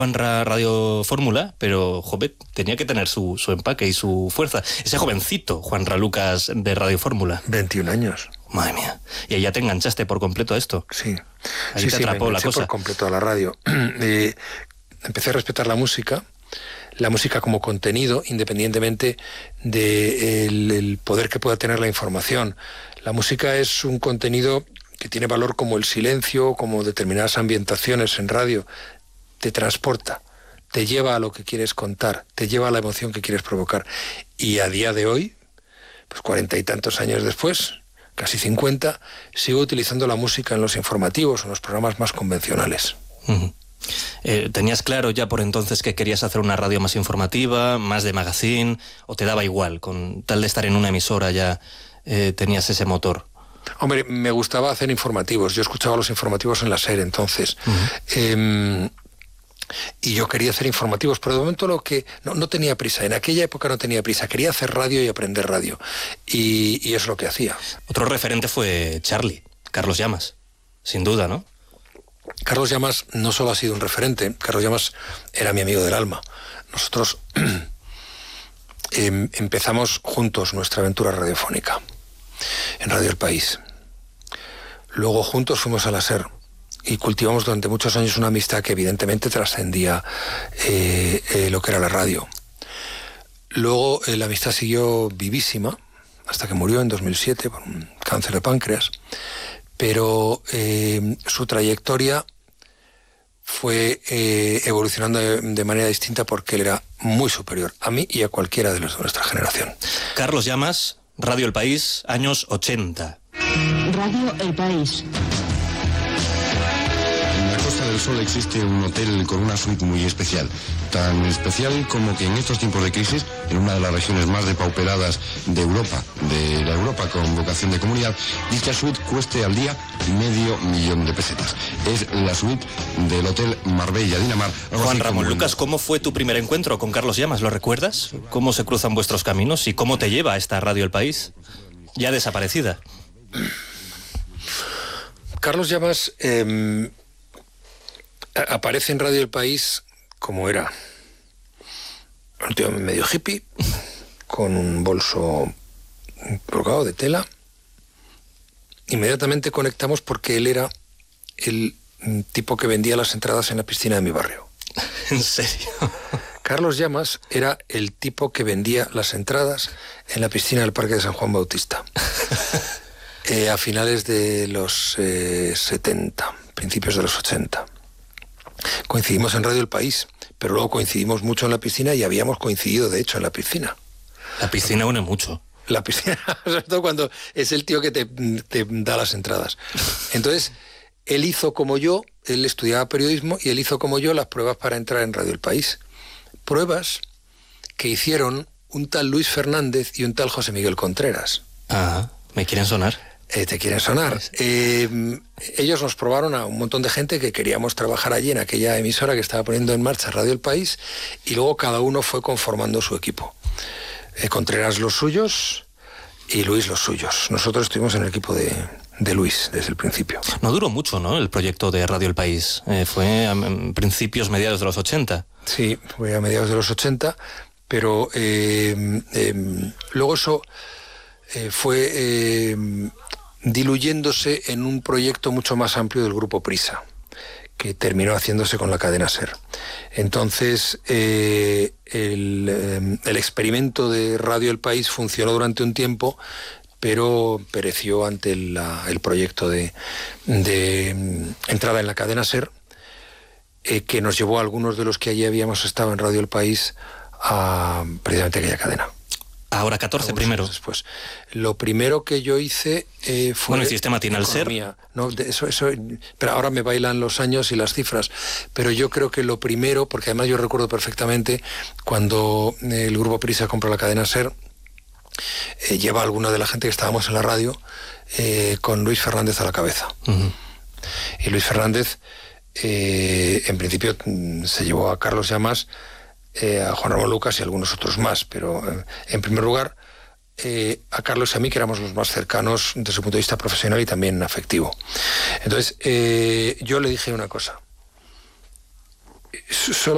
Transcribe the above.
Radio Fórmula, pero joven, tenía que tener su empaque y su fuerza. Ese jovencito, Juanra Lucas de Radio Fórmula. 21 años. Madre mía. Y ahí ya te enganchaste por completo a esto. Sí. Ahí te atrapó la cosa. Por completo a la radio. Empecé a respetar la música como contenido, independientemente del poder que pueda tener la información. La música es un contenido que tiene valor como el silencio, como determinadas ambientaciones en radio. Te transporta, te lleva a lo que quieres contar, te lleva a la emoción que quieres provocar. Y a día de hoy, pues 40 y tantos años después, casi 50, sigo utilizando la música en los informativos, en los programas más convencionales. Uh-huh. ¿Tenías claro ya por entonces que querías hacer una radio más informativa, más de magazine, o te daba igual, con tal de estar en una emisora ya tenías ese motor? Hombre, me gustaba hacer informativos. Yo escuchaba los informativos en la SER entonces. Uh-huh. Y yo quería hacer informativos, pero de momento no tenía prisa. En aquella época no tenía prisa. Quería hacer radio y aprender radio. Y es lo que hacía. Otro referente fue Charlie, Carlos Llamas. Sin duda, ¿no? Carlos Llamas no solo ha sido un referente. Carlos Llamas era mi amigo del alma. Nosotros empezamos juntos nuestra aventura radiofónica en Radio El País. Luego juntos fuimos a la SER. Y cultivamos durante muchos años una amistad que evidentemente trascendía lo que era la radio. Luego la amistad siguió vivísima hasta que murió en 2007 por un cáncer de páncreas, pero su trayectoria fue evolucionando de manera distinta porque él era muy superior a mí y a cualquiera de los de nuestra generación. Carlos Llamas, Radio El País, años 80. Radio El País. Del Sol existe un hotel con una suite muy especial, tan especial como que en estos tiempos de crisis, en una de las regiones más depauperadas de la Europa con vocación de comunidad, dicha suite cueste al día $500,000 de pesetas. Es la suite del Hotel Marbella Dinamar. Juan Ramón Lucas, ¿cómo fue tu primer encuentro con Carlos Llamas? ¿Lo recuerdas? ¿Cómo se cruzan vuestros caminos y cómo te lleva a esta Radio El País? Ya desaparecida. Carlos Llamas aparece en Radio El País como era un tío medio hippie, con un bolso colgado de tela. Inmediatamente conectamos porque él era el tipo que vendía las entradas en la piscina de mi barrio. ¿En serio? Carlos Llamas era el tipo que vendía las entradas en la piscina del Parque de San Juan Bautista. A finales de los 70, principios de los 80. Coincidimos en Radio El País, pero luego coincidimos mucho en la piscina y habíamos coincidido, de hecho, en la piscina. La piscina une mucho. La piscina, sobre todo cuando es el tío que te da las entradas. Entonces, él hizo como yo, él estudiaba periodismo y él hizo como yo las pruebas para entrar en Radio El País. Pruebas que hicieron un tal Luis Fernández y un tal José Miguel Contreras. Ah, ¿me quieren sonar? Te quieren sonar. Ellos nos probaron a un montón de gente que queríamos trabajar allí en aquella emisora que estaba poniendo en marcha Radio El País, y luego cada uno fue conformando su equipo. Contreras los suyos y Luis los suyos. Nosotros estuvimos en el equipo de Luis desde el principio. No duró mucho, ¿no?, el proyecto de Radio El País. Fue a principios, mediados de los 80. Sí, fue a mediados de los 80, pero luego eso fue diluyéndose en un proyecto mucho más amplio del Grupo Prisa, que terminó haciéndose con la cadena SER. Entonces, el experimento de Radio El País funcionó durante un tiempo, pero pereció ante el proyecto de entrada en la cadena SER, que nos llevó a algunos de los que allí habíamos estado en Radio El País a precisamente aquella cadena. Ahora 14 primero. Después. Lo primero que yo hice fue... Bueno, hiciste Matinal SER. No, eso, pero ahora me bailan los años y las cifras. Pero yo creo que lo primero, porque además yo recuerdo perfectamente cuando el Grupo Prisa compró la cadena SER, lleva a alguna de la gente que estábamos en la radio con Luis Fernández a la cabeza. Uh-huh. Y Luis Fernández, en principio, se llevó a Carlos Llamas, a Juan Ramón Lucas y algunos otros más, pero en primer lugar a Carlos y a mí, que éramos los más cercanos desde su punto de vista profesional y también afectivo. Entonces yo le dije una cosa: solo